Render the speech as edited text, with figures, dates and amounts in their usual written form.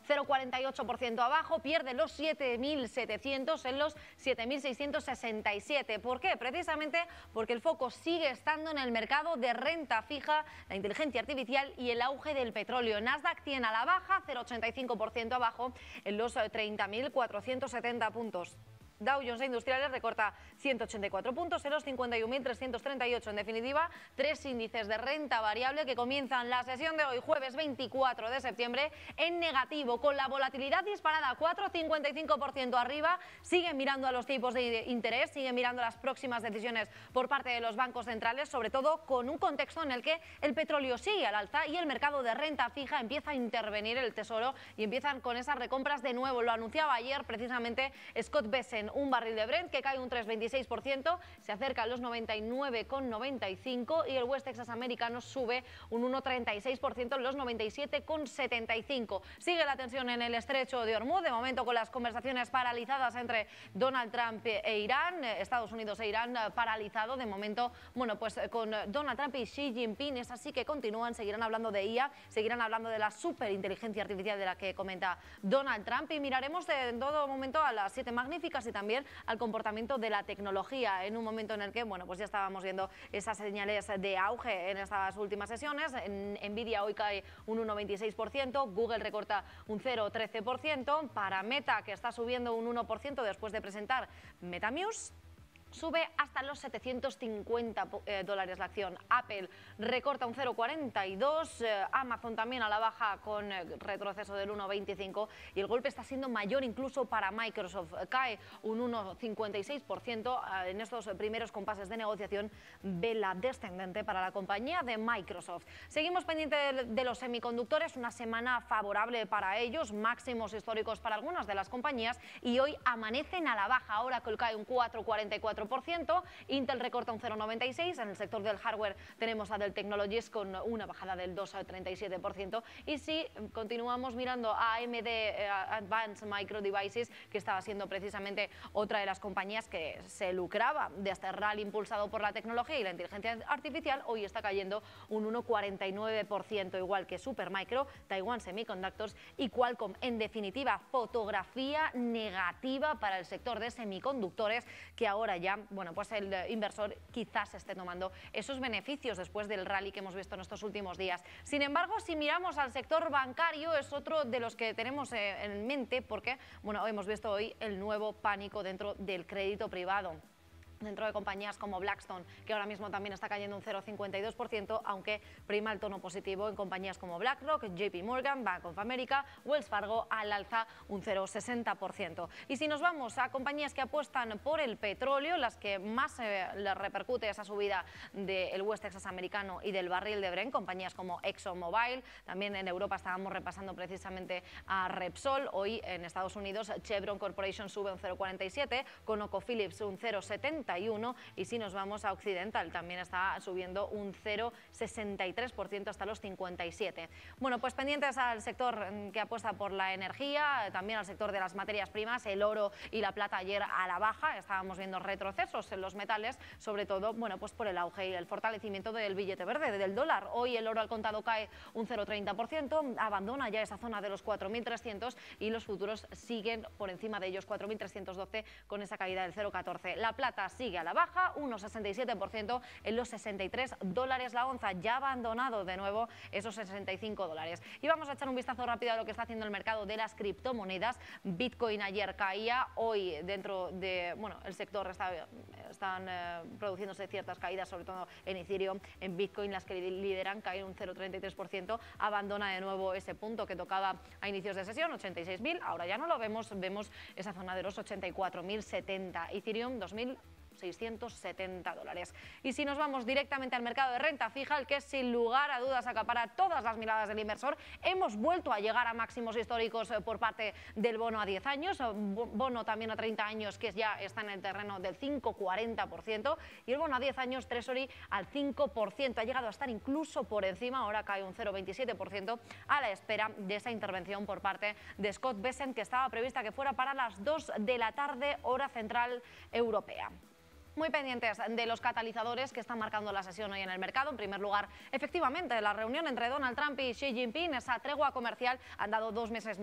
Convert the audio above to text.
0,48% abajo, pierde los 7.700 en los 7.667. ¿Por qué? Precisamente porque el foco sigue estando en el mercado de renta fija, la inteligencia artificial y el auge del petróleo. Nasdaq tiene a la baja, 0,85% abajo en los 30.470 puntos. Dow Jones Industriales recorta 184 puntos en los 51.338. En definitiva, tres índices de renta variable que comienzan la sesión de hoy, jueves 24 de septiembre, en negativo, con la volatilidad disparada 4,55% arriba. Siguen mirando a los tipos de interés, siguen mirando las próximas decisiones por parte de los bancos centrales, sobre todo con un contexto en el que el petróleo sigue al alza y el mercado de renta fija empieza a intervenir el Tesoro y empiezan con esas recompras de nuevo. Lo anunciaba ayer precisamente Scott Bessent. Un barril de Brent que cae un 3,26%, se acerca a los 99,95 y el West Texas americano sube un 1,36% en los 97,75. Sigue la tensión en el estrecho de Hormuz, de momento con las conversaciones paralizadas entre Donald Trump e Irán, Estados Unidos e Irán paralizado de momento, bueno, pues con Donald Trump y Xi Jinping, es así que continúan, seguirán hablando de IA, seguirán hablando de la superinteligencia artificial de la que comenta Donald Trump y miraremos en todo momento a las 7 magníficas y también al comportamiento de la tecnología en un momento en el que, bueno, pues ya estábamos viendo esas señales de auge en estas últimas sesiones. Nvidia hoy cae un 1,26%, Google recorta un 0,13%, para Meta, que está subiendo un 1% después de presentar MetaMuse, sube hasta los 750 dólares la acción. Apple recorta un 0,42, Amazon también a la baja con retroceso del 1,25 y el golpe está siendo mayor incluso para Microsoft. Cae un 1,56%. En estos primeros compases de negociación, vela descendente para la compañía de Microsoft. Seguimos pendientes de los semiconductores, una semana favorable para ellos, máximos históricos para algunas de las compañías y hoy amanecen a la baja. Oracle cae un 4,44%. Intel recorta un 0,96%, en el sector del hardware tenemos a Dell Technologies con una bajada del 2,37% y si continuamos mirando a AMD Advanced Micro Devices, que estaba siendo precisamente otra de las compañías que se lucraba de este rally impulsado por la tecnología y la inteligencia artificial, hoy está cayendo un 1,49%, igual que Supermicro, Taiwan Semiconductors y Qualcomm. En definitiva, fotografía negativa para el sector de semiconductores, que ahora ya, bueno, pues el inversor quizás esté tomando esos beneficios después del rally que hemos visto en estos últimos días. Sin embargo, si miramos al sector bancario, es otro de los que tenemos en mente porque, bueno, hemos visto hoy el nuevo pánico dentro del crédito privado, dentro de compañías como Blackstone, que ahora mismo también está cayendo un 0,52%, aunque prima el tono positivo en compañías como BlackRock, JP Morgan, Bank of America, Wells Fargo al alza un 0,60%. Y si nos vamos a compañías que apuestan por el petróleo, las que más les repercute esa subida del West Texas americano y del barril de Brent, compañías como ExxonMobil, también en Europa estábamos repasando precisamente a Repsol, hoy en Estados Unidos Chevron Corporation sube un 0,47%, ConocoPhillips un 0,70%, y si nos vamos a Occidental también está subiendo un 0,63% hasta los 57. Bueno, pues pendientes al sector que apuesta por la energía, también al sector de las materias primas, el oro y la plata ayer a la baja, estábamos viendo retrocesos en los metales, sobre todo, bueno, pues por el auge y el fortalecimiento del billete verde, del dólar. Hoy el oro al contado cae un 0,30%, abandona ya esa zona de los 4.300 y los futuros siguen por encima de ellos, 4.312 con esa caída del 0,14. La plata sigue a la baja, 1,67% en los 63 dólares la onza, ya ha abandonado de nuevo esos 65 dólares. Y vamos a echar un vistazo rápido a lo que está haciendo el mercado de las criptomonedas. Bitcoin ayer caía, hoy dentro de, bueno, el sector están produciéndose ciertas caídas, sobre todo en Ethereum. En Bitcoin las que lideran caen un 0,33%, abandona de nuevo ese punto que tocaba a inicios de sesión, 86.000, ahora ya no lo vemos, vemos esa zona de los 84.070, Ethereum 2.670 dólares. Y si nos vamos directamente al mercado de renta fija, el que sin lugar a dudas acapara todas las miradas del inversor, hemos vuelto a llegar a máximos históricos por parte del bono a 10 años, bono también a 30 años que ya está en el terreno del 5,40% y el bono a 10 años Treasury al 5%, ha llegado a estar incluso por encima, ahora cae un 0,27% a la espera de esa intervención por parte de Scott Bessent, que estaba prevista que fuera para las 2 de la tarde hora central europea. Muy pendientes de los catalizadores que están marcando la sesión hoy en el mercado. En primer lugar, efectivamente, la reunión entre Donald Trump y Xi Jinping, esa tregua comercial, han dado 2 meses más